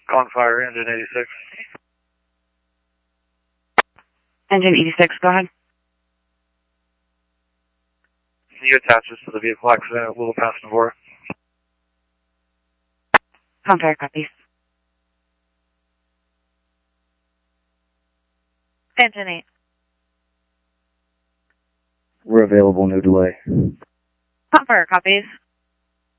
On fire, engine 86. Engine 86, go ahead. You attach this to the vehicle accident, will pass the board. On fire, copy. Engine 8. We're available, no delay. On fire, copies.